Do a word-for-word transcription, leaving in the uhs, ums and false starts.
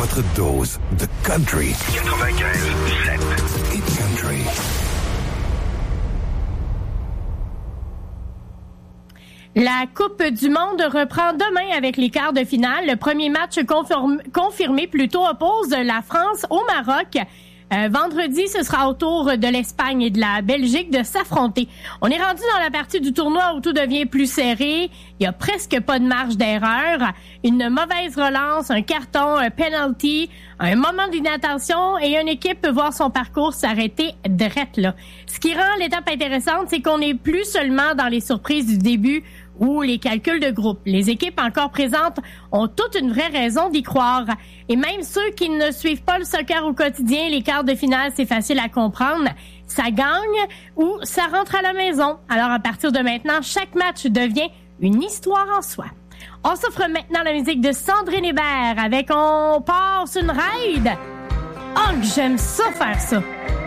votre dose de country. quatre-vingt-quinze sept. It's country. La Coupe du monde reprend demain avec les quarts de finale. Le premier match confirmé, confirmé plutôt oppose la France au Maroc. Euh, vendredi, ce sera au tour de l'Espagne et de la Belgique de s'affronter. On est rendu dans la partie du tournoi où tout devient plus serré. Il y a presque pas de marge d'erreur. Une mauvaise relance, un carton, un penalty, un moment d'inattention et une équipe peut voir son parcours s'arrêter drette là. Ce qui rend l'étape intéressante, c'est qu'on n'est plus seulement dans les surprises du début ou les calculs de groupe. Les équipes encore présentes ont toute une vraie raison d'y croire. Et même ceux qui ne suivent pas le soccer au quotidien, les quarts de finale, c'est facile à comprendre. Ça gagne ou ça rentre à la maison. Alors à partir de maintenant, chaque match devient une histoire en soi. On s'offre maintenant la musique de Sandrine Hébert avec On part sur une ride. Oh, que j'aime ça faire ça.